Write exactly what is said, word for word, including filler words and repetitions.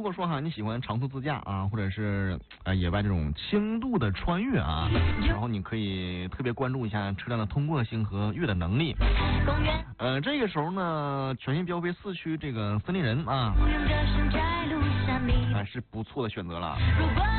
果说哈你喜欢长途自驾啊，或者是呃野外这种轻度的穿越啊，然后你可以特别关注一下车辆的通过性和越的能力。呃，这个时候呢，全新标配四驱这个森林人啊，还、呃、是不错的选择了。